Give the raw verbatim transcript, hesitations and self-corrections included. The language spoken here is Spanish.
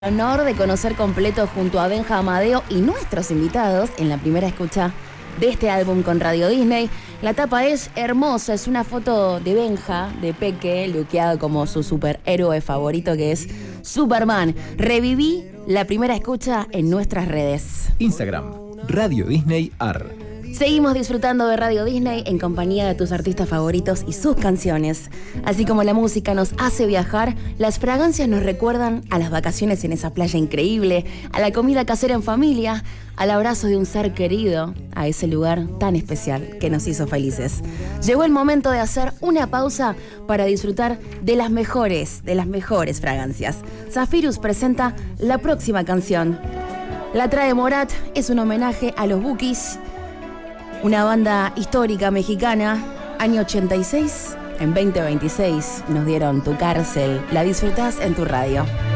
Honor de conocer completo junto a Benja Amadeo y nuestros invitados en la primera escucha de este álbum con Radio Disney. La tapa es hermosa, es una foto de Benja, de Peque, luqueado como su superhéroe favorito que es Superman. Reviví la primera escucha en nuestras redes. Instagram, Radio Disney Ar. Seguimos disfrutando de Radio Disney en compañía de tus artistas favoritos y sus canciones. Así como la música nos hace viajar, las fragancias nos recuerdan a las vacaciones en esa playa increíble, a la comida casera en familia, al abrazo de un ser querido, a ese lugar tan especial que nos hizo felices. Llegó el momento de hacer una pausa para disfrutar de las mejores, de las mejores fragancias. Zafirus presenta la próxima canción. La trae Morat, es un homenaje a los Bukis, una banda histórica mexicana, año ochenta y seis, en veinte veintiséis nos dieron Tu Cárcel. La disfrutás en tu radio.